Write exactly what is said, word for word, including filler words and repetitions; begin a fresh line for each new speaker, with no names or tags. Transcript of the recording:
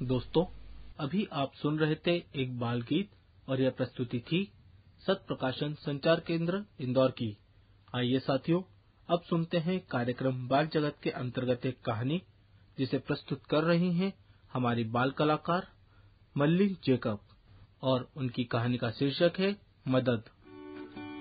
दोस्तों, अभी आप सुन रहे थे एक बाल गीत और यह प्रस्तुति थी सत प्रकाशन संचार केंद्र इंदौर की। आइए साथियों, अब सुनते हैं कार्यक्रम बाल जगत के अंतर्गत एक कहानी जिसे प्रस्तुत कर रही हैं हमारी बाल कलाकार मल्लिन जेकब, और उनकी कहानी का शीर्षक है मदद।